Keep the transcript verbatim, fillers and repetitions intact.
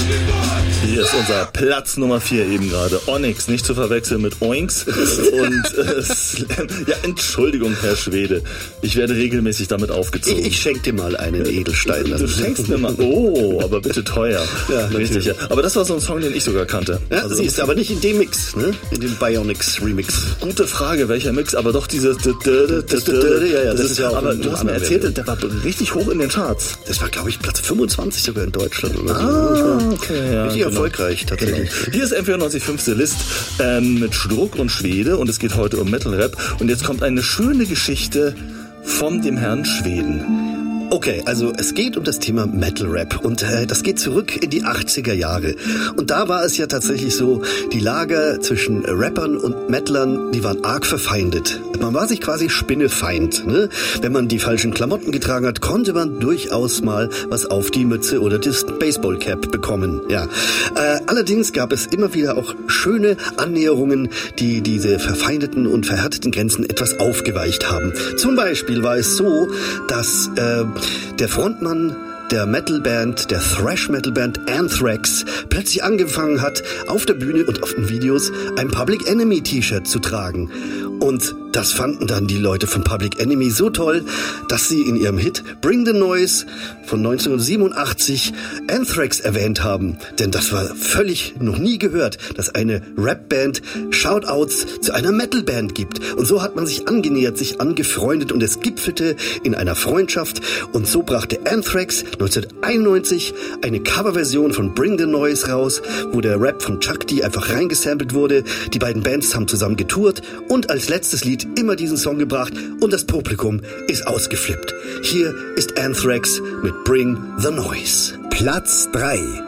Hier ist unser Platz Nummer vier eben gerade. Onyx, nicht zu verwechseln mit Oinks. Und äh, Slam. Ja, Entschuldigung, Herr Schwede. Ich werde regelmäßig damit aufgezogen. Ich, ich schenke dir mal einen Edelstein. Du, du schenkst mir mal. Oh, aber bitte teuer. Ja, richtig. Ja. Aber das war so ein Song, den ich sogar kannte. Ja, also, siehst du, aber nicht in dem Mix, ne? In dem Bionics Remix. Gute Frage, welcher Mix, aber doch dieses. Ja, ja, das ist ja auch. Aber du hast mir erzählt, der war richtig hoch in den Charts. Das war, glaube ich, Platz fünfundzwanzig sogar in Deutschland oder so. Ah, okay, ja. Richtig erfolgreich, tatsächlich. Genau. Hier ist M vierundneunzig Komma fünf The List ähm, mit Struck und Schwede und es geht heute um Metal Rap. Und jetzt kommt eine schöne Geschichte von dem Herrn Schweden. Okay, also es geht um das Thema Metal Rap und äh, das geht zurück in die achtziger Jahre. Und da war es ja tatsächlich so, die Lager zwischen Rappern und Metlern, die waren arg verfeindet. Man war sich quasi Spinnefeind, ne? Wenn man die falschen Klamotten getragen hat, konnte man durchaus mal was auf die Mütze oder das Baseballcap bekommen, ja. Äh, allerdings gab es immer wieder auch schöne Annäherungen, die diese verfeindeten und verhärteten Grenzen etwas aufgeweicht haben. Zum Beispiel war es so, dass äh, der Frontmann der Metalband, der Thrash-Metal-Band Anthrax plötzlich angefangen hat, auf der Bühne und auf den Videos ein Public Enemy-T-Shirt zu tragen. Und das fanden dann die Leute von Public Enemy so toll, dass sie in ihrem Hit Bring the Noise von neunzehnhundertsiebenundachtzig Anthrax erwähnt haben. Denn das war völlig noch nie gehört, dass eine Rap-Band Shoutouts zu einer Metal-Band gibt. Und so hat man sich angenähert, sich angefreundet und es gipfelte in einer Freundschaft. Und so brachte Anthrax neunzehnhunderteinundneunzig eine Coverversion von Bring the Noise raus, wo der Rap von Chuck D einfach reingesampelt wurde. Die beiden Bands haben zusammen getourt und als letztes Lied immer diesen Song gebracht und das Publikum ist ausgeflippt. Hier ist Anthrax mit Bring the Noise. Platz drei.